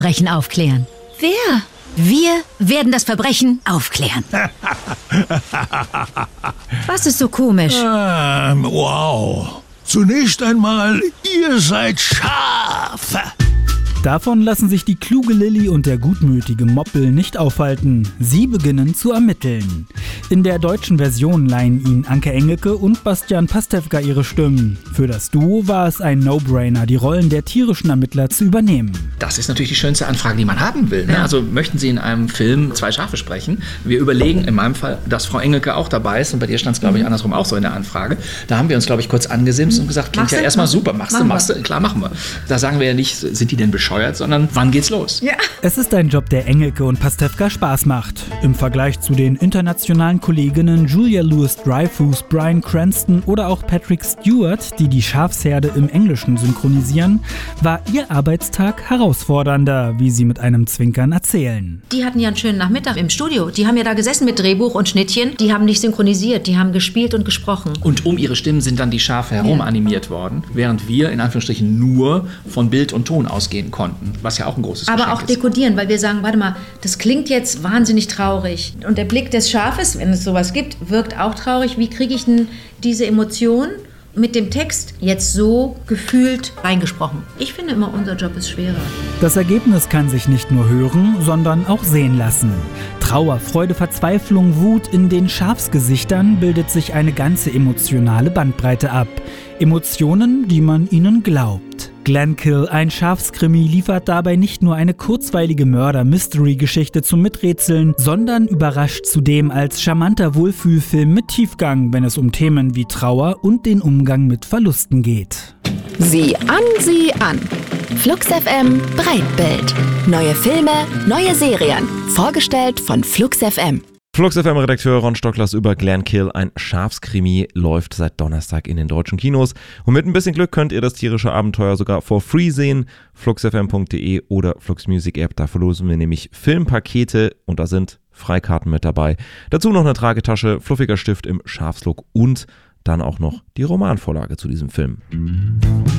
Verbrechen aufklären. Wer? Wir werden das Verbrechen aufklären. Was ist so komisch? Wow. Zunächst einmal, ihr seid Schafe. Davon lassen sich die kluge Lilly und der gutmütige Moppel nicht aufhalten. Sie beginnen zu ermitteln. In der deutschen Version leihen ihnen Anke Engelke und Bastian Pastewka ihre Stimmen. Für das Duo war es ein No-Brainer, die Rollen der tierischen Ermittler zu übernehmen. Das ist natürlich die schönste Anfrage, die man haben will. Ne? Also möchten Sie in einem Film 2 Schafe sprechen? Wir überlegen in meinem Fall, dass Frau Engelke auch dabei ist. Und bei dir stand es, glaube ich, andersrum auch so in der Anfrage. Da haben wir uns, glaube ich, kurz angesimst und gesagt, klingt ja erstmal super. Machst du, klar, machen wir. Da sagen wir ja nicht, sind die denn bescheuert, sondern wann geht's los? Ja. Es ist ein Job, der Engelke und Pastewka Spaß macht. Im Vergleich zu den internationalen Kolleginnen Julia Louis-Dreyfus, Bryan Cranston oder auch Patrick Stewart, die die Schafsherde im Englischen synchronisieren, war ihr Arbeitstag herausfordernder, wie sie mit einem Zwinkern erzählen. Die hatten ja einen schönen Nachmittag im Studio. Die haben ja da gesessen mit Drehbuch und Schnittchen. Die haben nicht synchronisiert, die haben gespielt und gesprochen. Und um ihre Stimmen sind dann die Schafe herum animiert worden, während wir in Anführungsstrichen nur von Bild und Ton ausgehen konnten, was ja auch ein großes Geschenk ist. Aber auch dekodieren, weil wir sagen, warte mal, das klingt jetzt wahnsinnig traurig. Und der Blick des Schafes, wenn es sowas gibt, wirkt auch traurig. Wie kriege ich denn diese Emotion mit dem Text jetzt so gefühlt reingesprochen? Ich finde immer, unser Job ist schwerer. Das Ergebnis kann sich nicht nur hören, sondern auch sehen lassen. Trauer, Freude, Verzweiflung, Wut, in den Schafsgesichtern bildet sich eine ganze emotionale Bandbreite ab. Emotionen, die man ihnen glaubt. Glenkill, ein Schafskrimi, liefert dabei nicht nur eine kurzweilige Mörder-Mystery-Geschichte zum Miträtseln, sondern überrascht zudem als charmanter Wohlfühlfilm mit Tiefgang, wenn es um Themen wie Trauer und den Umgang mit Verlusten geht. Sieh an. Flux FM Breitbild. Neue Filme, neue Serien. Vorgestellt von Flux FM. Flux FM-Redakteur Ron Stocklers über Glenkill, ein Schafskrimi, läuft seit Donnerstag in den deutschen Kinos. Und mit ein bisschen Glück könnt ihr das tierische Abenteuer sogar for free sehen. fluxfm.de oder Flux Music App, da verlosen wir nämlich Filmpakete und da sind Freikarten mit dabei. Dazu noch eine Tragetasche, fluffiger Stift im Schafslook und dann auch noch die Romanvorlage zu diesem Film.